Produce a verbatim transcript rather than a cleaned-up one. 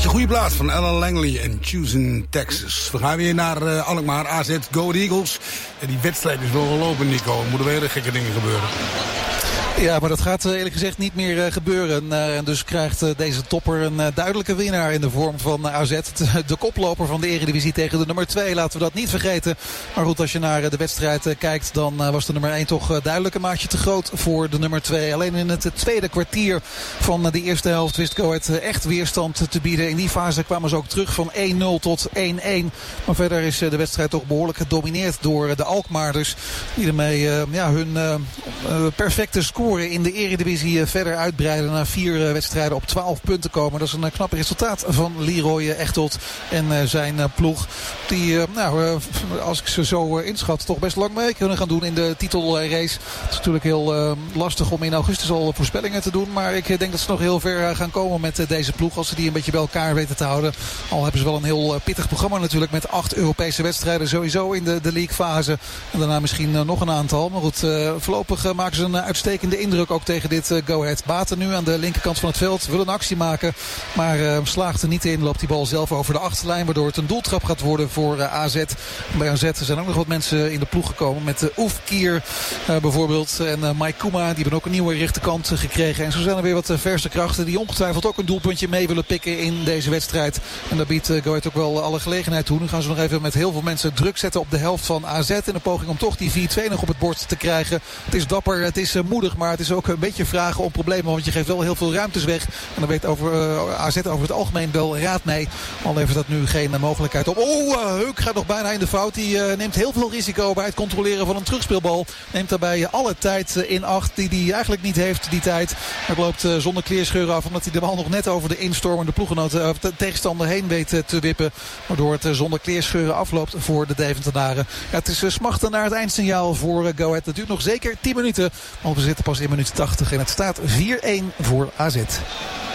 een goede plaats van Alan Langley en Choosing Texas. We gaan weer naar uh, Alkmaar, A Z Go Eagles. En die wedstrijd is wel gelopen, Nico. Er moeten weer hele gekke dingen gebeuren. Ja, maar dat gaat eerlijk gezegd niet meer uh, gebeuren. Uh, en dus krijgt uh, deze topper een uh, duidelijke winnaar in de vorm van uh, A Z. De koploper van de Eredivisie tegen de nummer twee. Laten we dat niet vergeten. Maar goed, als je naar uh, de wedstrijd uh, kijkt, dan uh, was de nummer één toch uh, duidelijk een maatje te groot voor de nummer twee. Alleen in het uh, tweede kwartier van uh, de eerste helft wist Go Ahead uh, echt weerstand uh, te bieden. In die fase kwamen ze ook terug van één nul tot één-één. Maar verder is uh, de wedstrijd toch behoorlijk gedomineerd door uh, de Alkmaarders. Die ermee uh, ja, hun uh, uh, perfecte score in de Eredivisie verder uitbreiden. Na vier wedstrijden op twaalf punten komen. Dat is een knap resultaat van Leroy Echtelt en zijn ploeg. Die, nou, als ik ze zo inschat, toch best lang mee kunnen gaan doen in de titelrace. Het is natuurlijk heel lastig om in augustus al voorspellingen te doen. Maar ik denk dat ze nog heel ver gaan komen met deze ploeg. Als ze die een beetje bij elkaar weten te houden. Al hebben ze wel een heel pittig programma natuurlijk. Met acht Europese wedstrijden sowieso in de, de league fase. En daarna misschien nog een aantal. Maar goed, voorlopig maken ze een uitstekende indruk ook tegen dit uh, Go Ahead. Baten nu aan de linkerkant van het veld. Wil een actie maken. Maar uh, slaagt er niet in. Loopt die bal zelf over de achterlijn. Waardoor het een doeltrap gaat worden voor uh, A Z. En bij A Z zijn ook nog wat mensen in de ploeg gekomen. Met uh, Oef Kier uh, bijvoorbeeld. En uh, Mike Kuma. Die hebben ook een nieuwe rechterkant uh, gekregen. En zo zijn er weer wat uh, verse krachten. Die ongetwijfeld ook een doelpuntje mee willen pikken in deze wedstrijd. En daar biedt uh, Go Ahead ook wel alle gelegenheid toe. Nu gaan ze nog even met heel veel mensen druk zetten op de helft van A Z. In de poging om toch die vier twee nog op het bord te krijgen. Het is dapper. Het is uh, moedig. Maar het is ook een beetje vragen om problemen. Want je geeft wel heel veel ruimtes weg. En dan weet over, uh, A Z over het algemeen wel raad mee. Al levert dat nu geen uh, mogelijkheid op. Oh, uh, Heuk gaat nog bijna in de fout. Die uh, neemt heel veel risico bij het controleren van een terugspeelbal. Neemt daarbij alle tijd uh, in acht die hij eigenlijk niet heeft, die tijd. Hij loopt uh, zonder kleerscheuren af. Omdat hij de bal nog net over de instormende ploeggenoot uh, de tegenstander heen weet uh, te wippen. Waardoor het uh, zonder kleerscheuren afloopt voor de Deventenaren. Ja, het is uh, smachten naar het eindsignaal voor uh, Go Ahead. Het duurt nog zeker tien minuten. Want we zitten pas in minuut tachtig en het staat vier-één voor A Z.